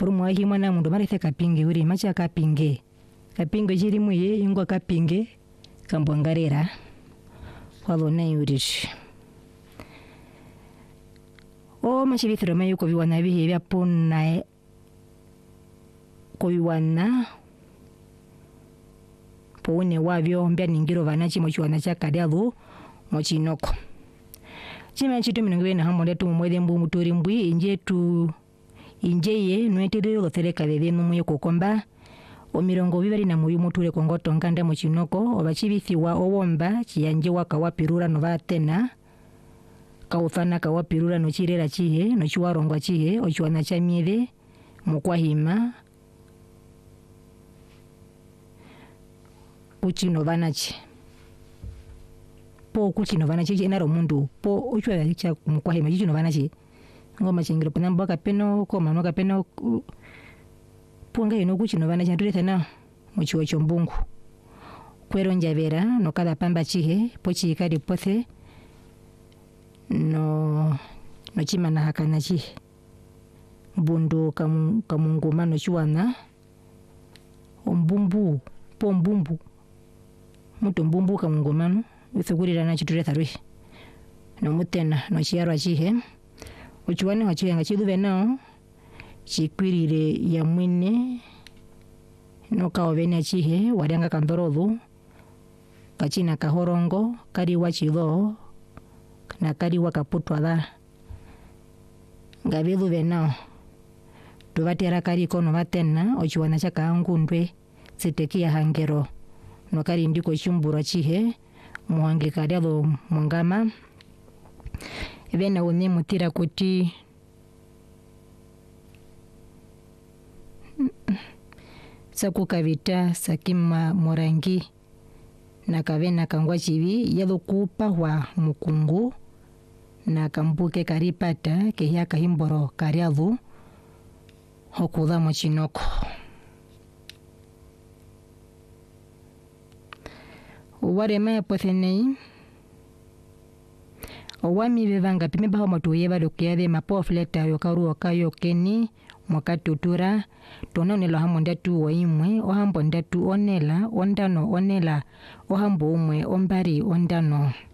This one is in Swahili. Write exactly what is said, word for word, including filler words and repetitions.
por mwahi mwana mundu marece kapinge uri macha kapinge kapinge jiri muye ingo kapinge kambwangarera walo na yurish o machibithiro mayo ko biwana bihe bya pona ko biwana pone wabyo mbya ningiro vanachi mochiwana cha kadalu mochinoko chima chitu minongwe na hamonde tu mwede mbu mutori mbwi inje tu injeye nweterero tereka bebe mumuye kokomba o mirongo bibiri na muyu muture kongoto nganda mochinoko obachibithiwa owomba chiyanje wakawapirura no batena kauthana kawapirura no chirera chihe no chiwarongwa chihe ochiwana cha miede mukwahima kuchino vanachi po kuchino vanachi enaro mundu po uchwa cha mukwahima chichino vanachi ngoma chingiro panamba kapeno koma no kapeno punga ino kuchino vanachi ndurethana muchiwo chombungu kwero njavera no kada pamba chihe pochi ikari pothe no no chimana hakana chihe bundu kam kamunguma no chiwana ombumbu po mbumbu mutu mbumbu kamungumano withugurira na chituretha rwi no mutena no chiarwa chihe uchiwane wachihenga chithuve nao chikwirire ya mwine no kaovene chihe wadanga kandorothu kachina kahorongo kari wachilo na kari wakaputwa dha ngabithuve nao tuvatera kari kono vatena uchiwana chaka ngundwe sitekia hangero no kari ndiko chumbura chihe muhange kadalo mungama ebena one mutira kuti saku kavita sakima morangi na kavena kangwa chivi yalo kupahwa mukungu na kambuke karipata kehia kahimboro kariavu hokudha mochinoko uware maya pothenei owami bevanga pime baho motuye balukiade mapofleta yokaru okayo keni mwakatutura tonone lo hamonda tu oimwe ohambo ndatu onela ondano onela ohambo umwe ombari ondano